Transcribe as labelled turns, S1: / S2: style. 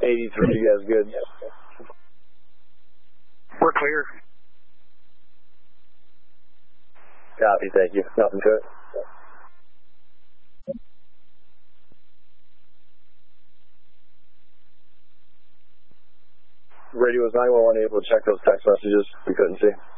S1: 83, you guys good?
S2: We're clear.
S1: Copy, thank you. Nothing to it. Radio was 911 able to check those text messages? We couldn't see.